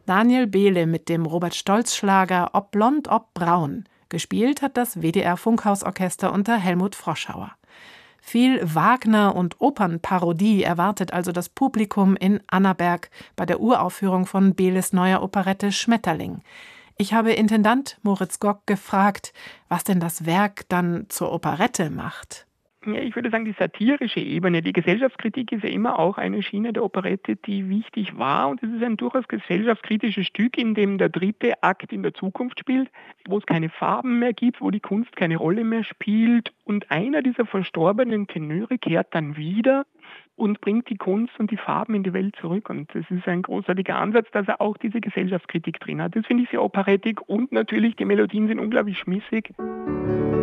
Daniel Behle mit dem Robert-Stolz-Schlager »Ob blond, ob braun«. Gespielt hat das WDR-Funkhausorchester unter Helmut Froschauer. Viel Wagner- und Opernparodie erwartet also das Publikum in Annaberg bei der Uraufführung von Behles neuer Operette »Schmetterling«. Ich habe Intendant Moritz Gock gefragt, was denn das Werk dann zur Operette macht. Ja, ich würde sagen, die satirische Ebene, die Gesellschaftskritik ist ja immer auch eine Schiene der Operette, die wichtig war. Und es ist ein durchaus gesellschaftskritisches Stück, in dem der dritte Akt in der Zukunft spielt, wo es keine Farben mehr gibt, wo die Kunst keine Rolle mehr spielt. Und einer dieser verstorbenen Tenöre kehrt dann wieder und bringt die Kunst und die Farben in die Welt zurück. Und das ist ein großartiger Ansatz, dass er auch diese Gesellschaftskritik drin hat. Das finde ich sehr operettig und natürlich die Melodien sind unglaublich schmissig.